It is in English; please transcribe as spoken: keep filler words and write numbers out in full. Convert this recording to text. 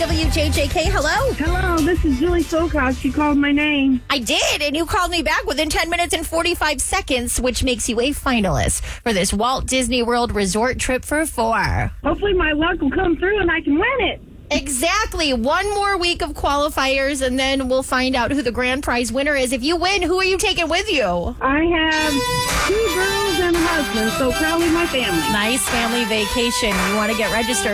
W J J K. Hello. Hello, this is Julie Silcox. You called my name. I did, and you called me back within ten minutes and forty-five seconds, which makes you a finalist for this Walt Disney World resort trip for four. Hopefully my luck will come through and I can win it. Exactly. One more week of qualifiers, and then we'll find out who the grand prize winner is. If you win, who are you taking with you? I have two girls and a husband, so probably my family. Nice family vacation. You want to get registered